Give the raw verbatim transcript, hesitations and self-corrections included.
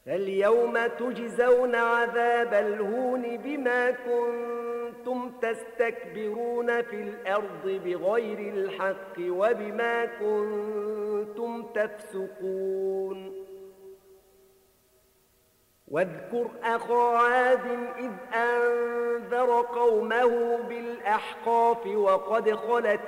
فاليوم تجزون عذاب الهون بما كنتم تستكبرون في الأرض بغير الحق وبما كنتم تفسقون واذكر أخا عاد إذ أنذر قومه بالأحقاف وقد خلت